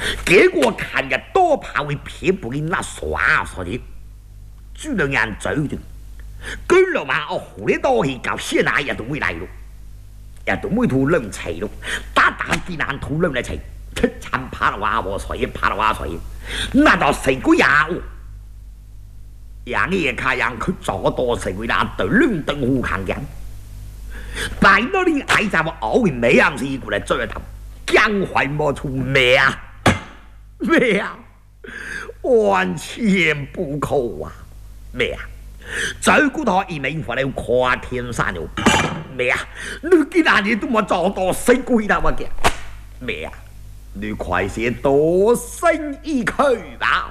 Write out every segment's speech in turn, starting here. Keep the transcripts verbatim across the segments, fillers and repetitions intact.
结果看着多怕为撇不给那耍耍的，只能让走的。跟了嘛，我胡里多去搞些那也都未来了，也都没土冷菜了，打打地难土冷来菜，吃餐怕了娃我水，怕了娃水，那到谁个呀？让你看样去做多谁为那都冷灯湖看见，白到你爱在我偶然没样子过来追他，江淮莫出咩啊咩啊，完全不可啊咩啊！走过头一名回来跨天山了，咩啊？你今日你都冇做到死鬼啦！我嘅咩啊？你快些多生一去吧！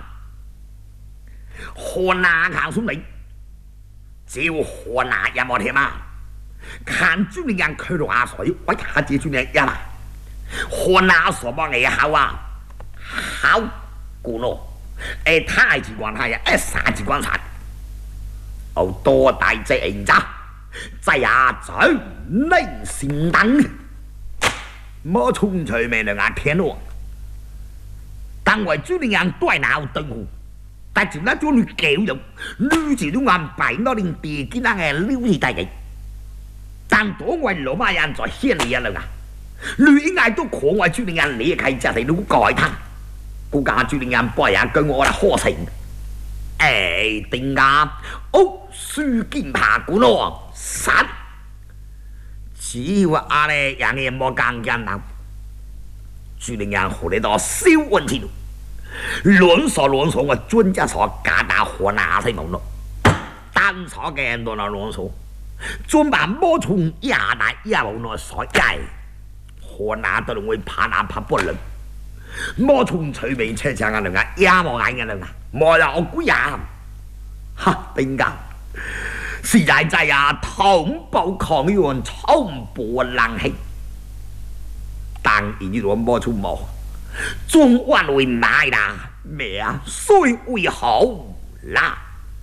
河南看出嚟，就河南也冇听嘛？看住你人去到阿水，我睇住住你一啦。河南所望嘅好啊，好古咯，诶太子关太呀，诶啥子关啥？哦，多大隻人咋？在亞洲內心等，莫從隨便兩眼天咯。當為主人人對鬧燈湖，但係那做你教育，你就都按擺到連地基那嘅lưu意大嘅。但多為羅馬人在獻你一兩啊，你應該都可為主人人離開家庭都改他，顧家主人人不也跟我嚟喝成。哎，定啱屋書劍爬鼓咯，殺！只要阿咧人嘅莫更加難，主令人河里多燒運氣咯，亂說亂說，我專家所假打河那西蒙咯，單所嘅人都那亂說，專把魔蟲亞大亞冇那所計，河那都會怕那怕不能。魔蟲隨便車上嘅兩個也冇眼嘅兩個，冇有估呀！哈，點解？是在在啊，同步抗原從不冷氣，當然呢個魔蟲冇，中環會買啦，咩啊？所以會好啦，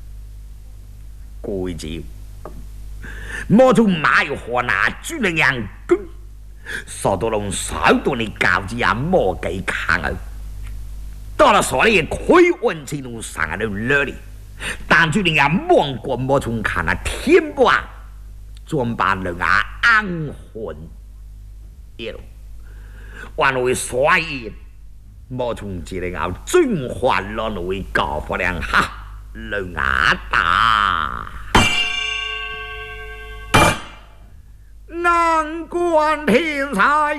貴招魔蟲買河那主令人工。所到龍手到你教子也莫幾看啊！到了所裡虧運氣路上啊都熱哩，但住你也望過莫從看啊天不啊，專把人啊安魂耶！還會所以莫從只能夠轉換落嚟教法量哈人啊打。難關天才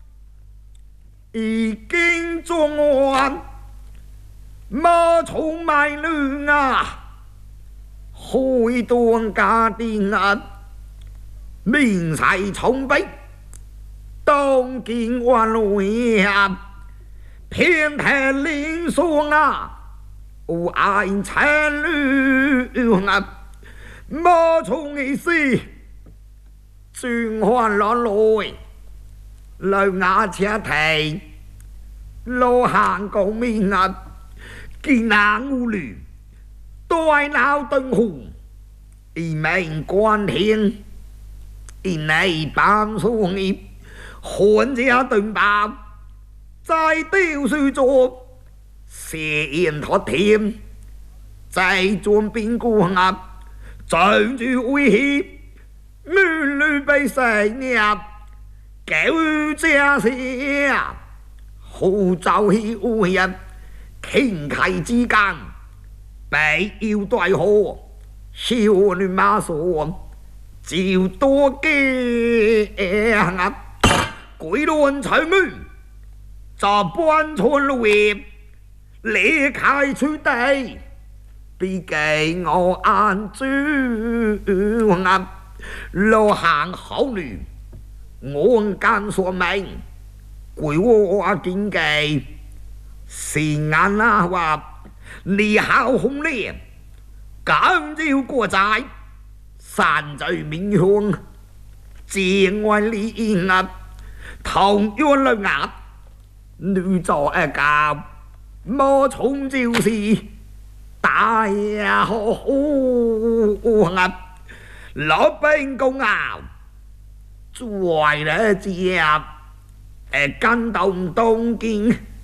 已經中完，莫從賣亂啊，開當家電啊，面世重逼，當見萬類啊，偏袒lin霜啊，無愛殘亂啊，莫從一時。轉換落來，留牙車蹄，路行高面啊，見那烏鸞，對鬧燈湖，一名關天，一內班xuống葉，換家燈包，在雕樹座，射焰托天，在轉邊光啊，長住威脅。女女被細入，狗家事，好就起烏日，傾溪之間，被要對河，少女馬索，照多驚，鬼亂長門，就搬出來，離開處地，必給我安住啊！路行好亂，我間所命，鬼我見記，是眼啊話你好紅烈，感召過寨，山罪面向，境外利益啊，同樣兩壓，女作一教，魔蟲就是大呀好啊！老兵公啊，在咧只誒跟動東京。